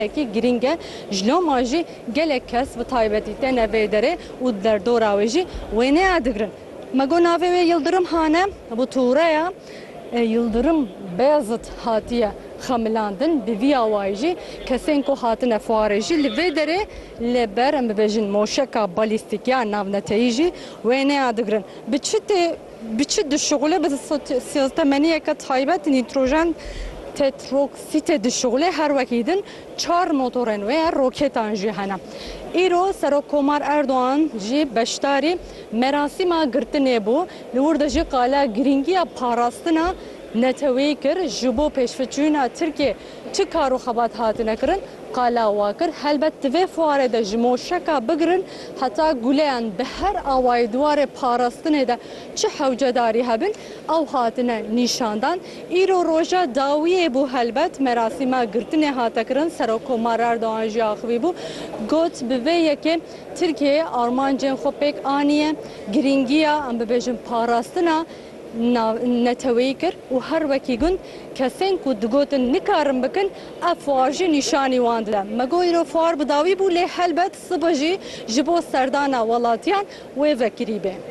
کی گرینگه جلو ماجی گله کس و تایبتی تنه ویدره و در دور آویجی وینه ادگرن مگو ناوی یلدرم هانه bu tuğraya Yıldırım Beyazıt hatiye xamilandın bi vî awayî kesên ku hatine fuarê jî li vê derê li ber em bibêjin moşeka balîstîkiya navneteyî jî wêneya digirin. Bi çi dişuxule bi sîstemeniyeke taybet nîtrojen tetroksîtê dişuxule her wekî din 4 motorên wê roketan jî hene. Îro Serokkomar Erdoğan jî beşdarî merasîma girtinê bû li wir de jî qala girîngiya parastina netewê kir ji bo pêşveçûna Tirkiye çi kar û xebat hatine kirin qala wa kir helbet divê fuarê de ji moşeka bigirin heta guleyan bi her awayî duwarê parastinê de çi hewcedarî hebin ew hatine nîşandan. Îro roja dawiyê bû helbet merasîma girtinê hate kirin Serokkomar Erdoğan jî axivî bû got bi vê yekê Tirkiye armancên xwe pêk aniye girîngiya em bibêjin parastina netewê kir û her wekî gund kesên ku digotin nikarin bikin ev fuar jî nîşanî wan dide. Mego îro fuar bi dawî bû lê helbet sibe jî ji bo serdana welatiyan wê vekirî be.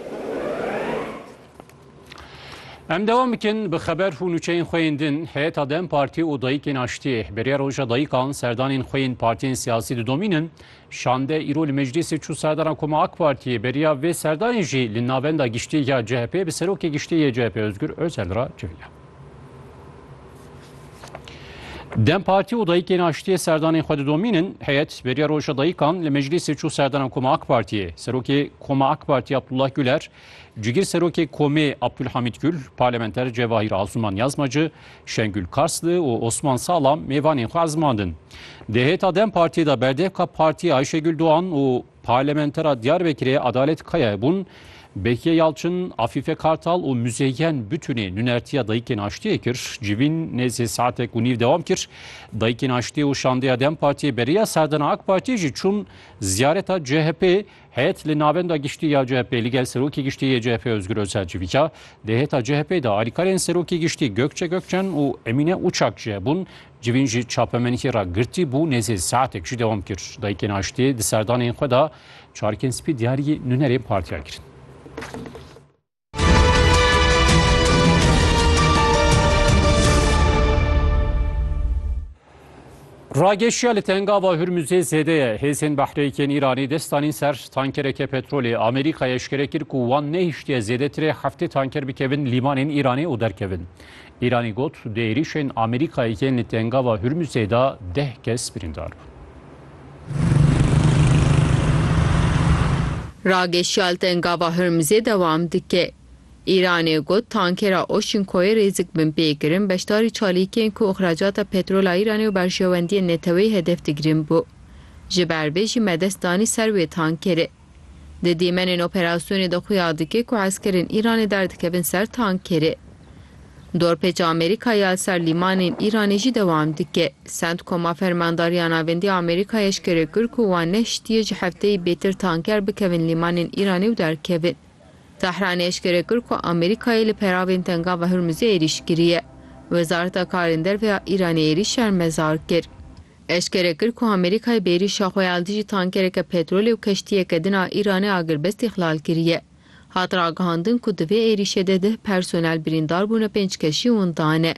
Em devam bikin bi xeber û nûçeyên xwe din Heyeta Dem Partî û dayîkên aştiyê beriya roja dayîkan serdanên xwe yên partiyên siyasî didomînin şande îro li meclisê çû serdana Koma AK Partiye beriya vê serdanên jî li navenda giştî ya CHP bi serokê giştî yê CHP Özgür Özel ra civiya. Dem Partî û dayîkên aştiyê serdanên xwe didomînin heyet beriya roja dayîkan li meclisê çû serdana Koma AK Partiye serokê Koma AK Partiye Abdullah Güler Cigir Serokê Komê Abdülhamit Gül, Parlamenter Cevahir Asuman Yazmacı, Şengül Karslı û Osman Sağlam mêvanên xwe ezmandin. Di Heyeta Dem Partî da Berdevka Partî Ayşegül Doğan û Parlamentera Diyarbekirê Adalet Kaya bûn, Bekiye Yalçın, Afife Kartal û Müzeyyen Bütünê nûnertiya dayîkên aştiyê kir, civîn nêzê saatek û nîv dewam kir. Dayîkên aştiyê û şandeya Dem Partiyê beriya serdana AK Partî jî çûn ziyareta CHP heyet li navenda giştî ya CHP li gel serokê giştî yê CHP Özgür Özel civîka. Di Heyeta CHP da alîkarên serokê giştî Gökçe Gökçen û Emine Uçak jî bûn. Civîn jî çapemenîkê ra girtî bû nêzê saatek jî dewam kir. Dayîkên aştiyê di serdanên xwe da çarkên spî diyariyê nûnerên partiya kirin. Rageşiya li tengava Hürmüzê zêdeye hêzên behreyekên Îranî destanîn ser tankereke petrolê Amerîkaya eşkere kir ku wan nehîştiye zêdetirê heftê tanker bikevin lîmanên Îranê û derkevin. Îranî got di êrişên Amerîkayekên li tengava Hürmüzê da 10 kes birîndar bûn. Rageşiya li tengava Hürmüzê dewam dike. İranê got tankera Oşinkoyê rêzik bin pêkirin beşdarî çalîkên ku ixracata petrola Îranê û berjewendiyên netewê hedef digirin bû. Ji ber vê jî medest danî ser wê tankerê. Di dîmenên operasyonê de xuya dike ku eskerên Îranê derdikevin ser tankerê. Dorpêça Amerîkaya ser lîmanên Îranê jî dewam dike. Centkoma fermandariya navendî Amerîkaya eşkere kir ku wan nehiştiye ji hefteyê bêtir tanker bikevin lîmanên Îranê û derkevin. Tehranê eşkere kir ku Amerîkayê li peravên tengava Hürmüzê êriş kiriye. Wezareta Karên Derve ya Îranê êriş şermezar kir. Eşkere kir ku Amerîkayê bi êrişa xwe ya dijî tankereke petrolê û keştiyeke din a Îranê agirbest îxlal kiriye. Hat ragihandin ku di vê êrişê de 10 personel birîndar bûne 5 keşî wendane.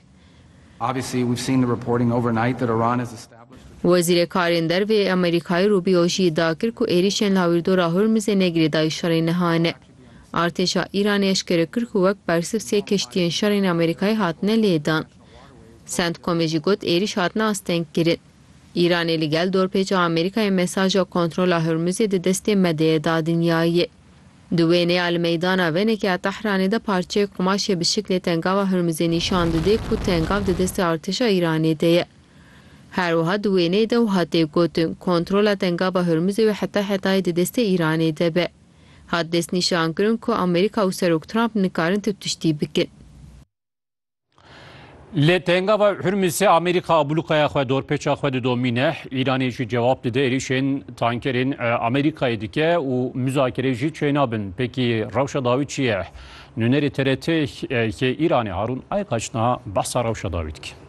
Wezîrê Karên Derve Amerîkayê Rubio jî iddia kir ku êrişên lawirdora Hürmüzê negirêdayî şerê nehane. Artêşa Îranê eşkere kir ku wek bersiv sê keştiyên şerên Amerîkayê hatine lêdan. Centkomê jî got êriş hatine asteng kirin. Îranê li gel dorpêça Amerîkayê mesaja kontrola Hürmüzê di destê medyayê da dinyayê. Di wêneya li meydana venekê ya Tehranê de parçeyek qumaşê bi şiklê tengava Hürmüzê nîşan dide ku tengav di destê artêşa Îranê de ye. Her wiha di wêneyê de hatê gotin kontrola tengava Hürmüzê ve hetayê di destê Îranê de be. Hat dest nîşan kirin ku Amerîka û Serok Trump nikarin tiştî bikin. Li tengava Hürmüzê Amerîka ablûkaya xwe dorpêça xwe didomîne. Îranê jî cewab dide êrişên tankerên Amerîkayê dike û müzakerê jî çênabin. Pekî rewşa dawî çi ye? Nûnerê TRT ke Îranê Harûn Ayqaç behsa rewşa dawî dike.